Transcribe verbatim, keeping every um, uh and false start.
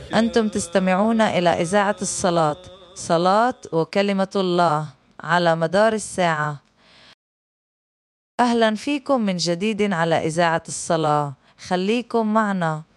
أنتم تستمعون إلى إذاعة الصلاة، صلاة وكلمة الله على مدار الساعة. أهلا فيكم من جديد على إذاعة الصلاة. خليكم معنا